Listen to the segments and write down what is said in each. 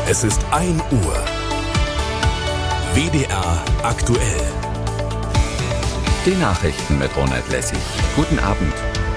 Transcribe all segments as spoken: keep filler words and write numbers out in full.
Es ist ein Uhr. W D R aktuell. Die Nachrichten mit Ronald Lessig. Guten Abend.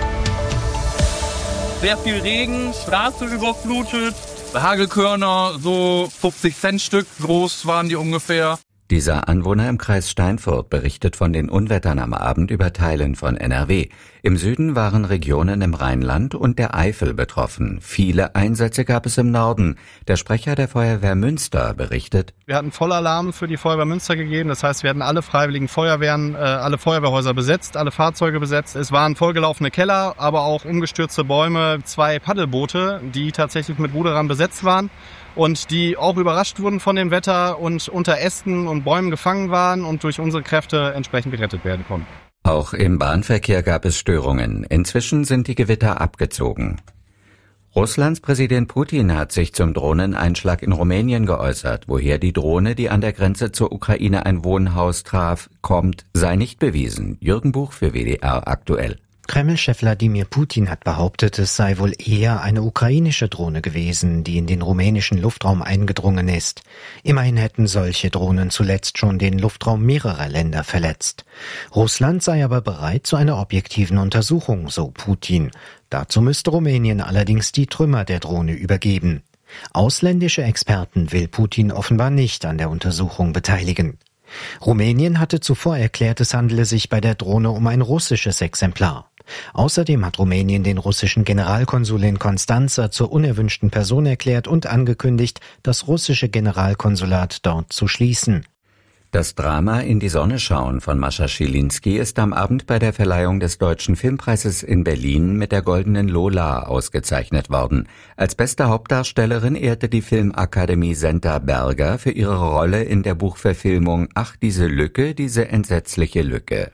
Sehr viel Regen, Straße überflutet, Hagelkörner, so fünfzig Cent Stück groß waren die ungefähr. Dieser Anwohner im Kreis Steinfurt berichtet von den Unwettern am Abend über Teilen von N R W. Im Süden waren Regionen im Rheinland und der Eifel betroffen. Viele Einsätze gab es im Norden. Der Sprecher der Feuerwehr Münster berichtet: Wir hatten Vollalarm für die Feuerwehr Münster gegeben. Das heißt, wir hatten alle freiwilligen Feuerwehren, äh, alle Feuerwehrhäuser besetzt, alle Fahrzeuge besetzt. Es waren vollgelaufene Keller, aber auch umgestürzte Bäume, zwei Paddelboote, die tatsächlich mit Ruderern besetzt waren und die auch überrascht wurden von dem Wetter und unter Ästen und Bäumen gefangen waren und durch unsere Kräfte entsprechend gerettet werden konnten. Auch im Bahnverkehr gab es Störungen. Inzwischen sind die Gewitter abgezogen. Russlands Präsident Putin hat sich zum Drohneneinschlag in Rumänien geäußert. Woher die Drohne, die an der Grenze zur Ukraine ein Wohnhaus traf, kommt, sei nicht bewiesen. Jürgen Buch für W D R aktuell. Kreml-Chef Wladimir Putin hat behauptet, es sei wohl eher eine ukrainische Drohne gewesen, die in den rumänischen Luftraum eingedrungen ist. Immerhin hätten solche Drohnen zuletzt schon den Luftraum mehrerer Länder verletzt. Russland sei aber bereit zu einer objektiven Untersuchung, so Putin. Dazu müsste Rumänien allerdings die Trümmer der Drohne übergeben. Ausländische Experten will Putin offenbar nicht an der Untersuchung beteiligen. Rumänien hatte zuvor erklärt, es handele sich bei der Drohne um ein russisches Exemplar. Außerdem hat Rumänien den russischen Generalkonsul in Konstanza zur unerwünschten Person erklärt und angekündigt, das russische Generalkonsulat dort zu schließen. Das Drama In die Sonne schauen von Mascha Schilinski ist am Abend bei der Verleihung des Deutschen Filmpreises in Berlin mit der Goldenen Lola ausgezeichnet worden. Als beste Hauptdarstellerin ehrte die Filmakademie Senta Berger für ihre Rolle in der Buchverfilmung Ach, diese Lücke, diese entsetzliche Lücke.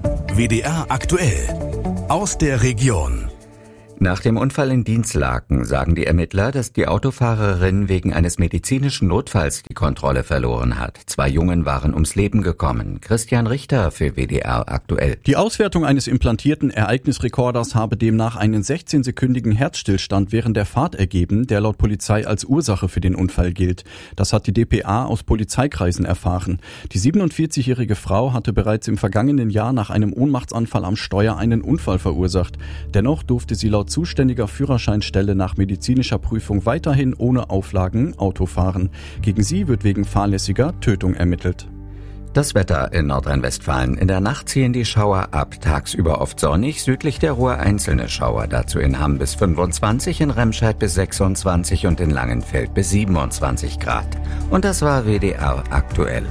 W D R aktuell. Aus der Region. Nach dem Unfall in Dinslaken sagen die Ermittler, dass die Autofahrerin wegen eines medizinischen Notfalls die Kontrolle verloren hat. Zwei Jungen waren ums Leben gekommen. Christian Richter für W D R aktuell. Die Auswertung eines implantierten Ereignisrekorders habe demnach einen sechzehnsekündigen Herzstillstand während der Fahrt ergeben, der laut Polizei als Ursache für den Unfall gilt. Das hat die D P A aus Polizeikreisen erfahren. Die siebenundvierzigjährige Frau hatte bereits im vergangenen Jahr nach einem Ohnmachtsanfall am Steuer einen Unfall verursacht. Dennoch durfte sie laut zuständiger Führerscheinstelle nach medizinischer Prüfung weiterhin ohne Auflagen Auto fahren. Gegen sie wird wegen fahrlässiger Tötung ermittelt. Das Wetter in Nordrhein-Westfalen. In der Nacht ziehen die Schauer ab. Tagsüber oft sonnig, südlich der Ruhr einzelne Schauer. Dazu in Hamm bis fünfundzwanzig, in Remscheid bis sechsundzwanzig und in Langenfeld bis siebenundzwanzig Grad. Und das war W D R aktuell.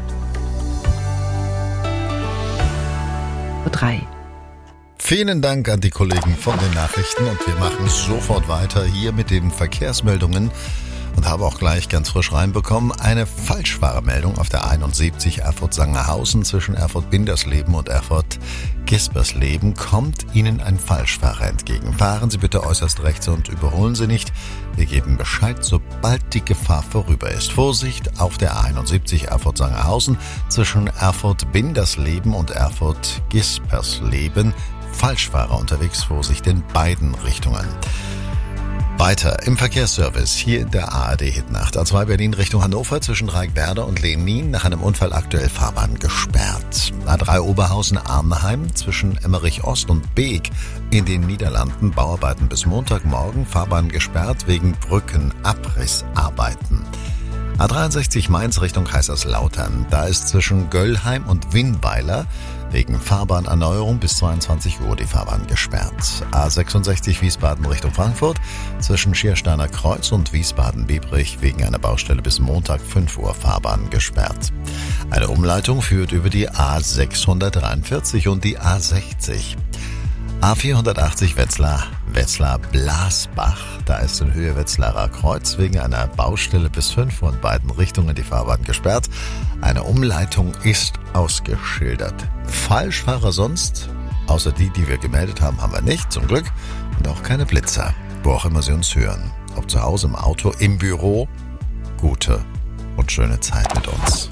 drei. Vielen Dank an die Kollegen von den Nachrichten und wir machen sofort weiter hier mit den Verkehrsmeldungen und habe auch gleich ganz frisch reinbekommen eine Falschfahrermeldung auf der einundsiebzig Erfurt-Sangerhausen zwischen Erfurt-Bindersleben und Erfurt-Gispersleben. Kommt Ihnen ein Falschfahrer entgegen. Fahren Sie bitte äußerst rechts und überholen Sie nicht. Wir geben Bescheid, sobald die Gefahr vorüber ist. Vorsicht auf der einundsiebzig Erfurt-Sangerhausen zwischen Erfurt-Bindersleben und Erfurt-Gispersleben. Falschfahrer unterwegs, Vorsicht in beiden Richtungen. Weiter im Verkehrsservice hier in der A R D-Hitnacht. A zwei Berlin Richtung Hannover zwischen Dreieckwerder und Lenin nach einem Unfall aktuell Fahrbahn gesperrt. A drei Oberhausen-Arnheim zwischen Emmerich Ost und Beek in den Niederlanden. Bauarbeiten bis Montagmorgen, Fahrbahn gesperrt wegen Brückenabrissarbeiten. A dreiundsechzig Mainz Richtung Kaiserslautern. Da ist zwischen Göllheim und Winnweiler wegen Fahrbahnerneuerung bis zweiundzwanzig Uhr die Fahrbahn gesperrt. A sechsundsechzig Wiesbaden Richtung Frankfurt zwischen Schiersteiner Kreuz und Wiesbaden-Biebrich wegen einer Baustelle bis Montag fünf Uhr Fahrbahn gesperrt. Eine Umleitung führt über die A sechshundertdreiundvierzig und die A sechzig. A vierhundertachtzig Wetzlar, Wetzlar-Blasbach. Da ist in Höhe Wetzlarer Kreuz wegen einer Baustelle bis fünf Uhr in beiden Richtungen die Fahrbahn gesperrt. Eine Umleitung ist ausgeschildert. Falschfahrer sonst, außer die, die wir gemeldet haben, haben wir nicht, zum Glück. Und auch keine Blitzer, wo auch immer Sie uns hören. Ob zu Hause, im Auto, im Büro. Gute und schöne Zeit mit uns.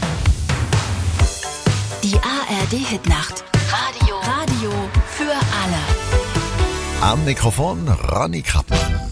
Die A R D-Hitnacht. Radio. Radio für alle. Am Mikrofon Ronny Krappmann.